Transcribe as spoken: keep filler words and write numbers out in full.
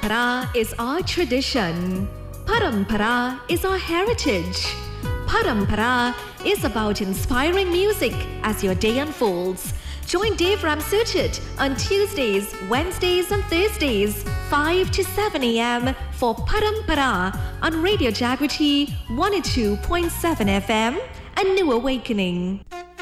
Parampara is our tradition. Parampara is our heritage. Parampara is about inspiring music as your day unfolds. Join Dave Ramsuchit on Tuesdays, Wednesdays and Thursdays, five to seven a.m. for Parampara on Radio Jagriti one oh two point seven F M, A New Awakening.